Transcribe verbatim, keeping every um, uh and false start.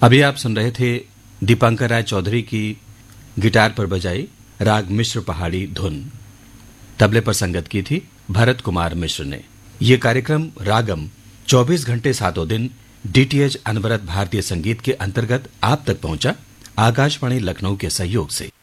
अभी आप सुन रहे थे दीपांकर राय चौधरी की गिटार पर बजाई राग मिश्र पहाड़ी धुन। तबले पर संगत की थी भरत कुमार मिश्र ने। यह कार्यक्रम रागम चौबीस घंटे सातों दिन डीटीएच अनवरत भारतीय संगीत के अंतर्गत आप तक पहुंचा आकाशवाणी लखनऊ के सहयोग से।